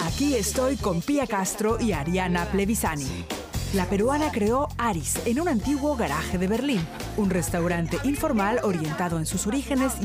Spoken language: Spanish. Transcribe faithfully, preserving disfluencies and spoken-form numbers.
Aquí estoy con Pia Castro y Ariana Plevisani. La peruana creó Aris en un antiguo garaje de Berlín, un restaurante informal orientado en sus orígenes y